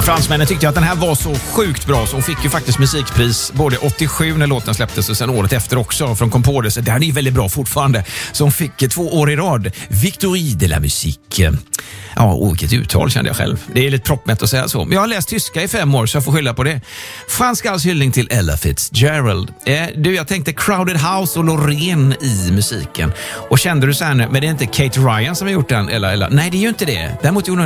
Fransmännen tyckte att den här var så sjukt bra så hon fick ju faktiskt musikpris både 87 när låten släpptes och sen året efter också från Compodes. Det här är ju väldigt bra fortfarande. Så hon fick 2 år i rad. Victoire de la musique. Ja, vilket uttal kände jag själv. Det är lite proppmätt att säga så. Men jag har läst tyska i 5 år så jag får skylla på det. Fransk alls hyllning till Ella Fitzgerald. Jag tänkte Crowded House och Loreen i musiken. Och kände du så här, men det är inte Kate Ryan som har gjort den? Eller? Nej, det är ju inte det. Däremot gjorde